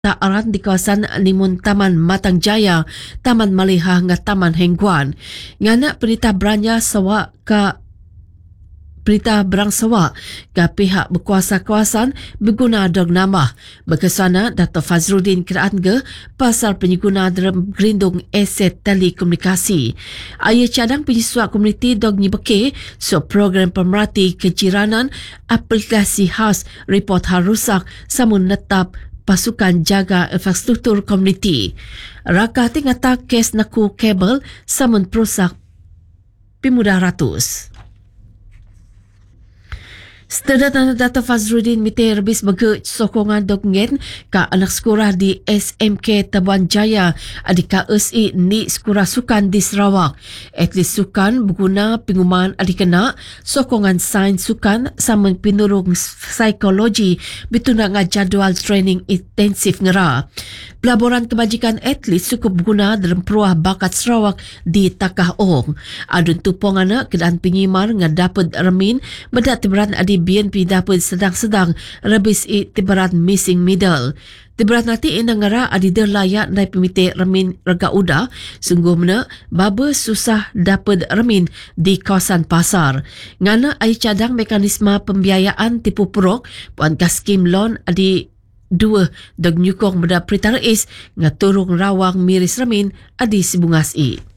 aran di kawasan limun Taman Matang Jaya, Taman Maliha nga Taman Hengguan. Ngana perintah beranya sawa ka Berita berang sawa ke pihak berkuasa kawasan berguna dog nama. Berkesana Dato' Fazrudin keraan ke pasal penyeguna dalam gerindung aset telekomunikasi. Ayah cadang penyisuak komuniti dog nyibeke so program pemerhati kejiranan aplikasi khas report hal rusak samun netap pasukan jaga infrastruktur komuniti. Raka tingata kes naku kabel samun perusak pimudah ratus. Setelah Dato' Fazrudin mite rebis bagi sokongan dongen ka anak sekolah di SMK Tabuan Jaya adik KSI ni sekolah sukan di Sarawak. Atlet sukan berguna pengumuman adik kena sokongan sains sukan sama penurung psikologi bituna nga jadual training intensif ngera. Pelaburan kebajikan atlet cukup berguna dalam peruah bakat Sarawak di Takah Ong. Adun tupong anak keadaan penyimar nga dapat remin bedak tibaran adi BNP dapat sedang-sedang rebis tibaran missing middle. Tibaran nanti inang ngara adi layak nai pemite remin rega uda sungguh mena baba susah dapat remin di kawasan pasar. Ngana ai cadang mekanisme pembiayaan tipu perok puan ka skim loan adi dua dog nyukong beda peritarais nga turung rawang miris remin adi sibungas i.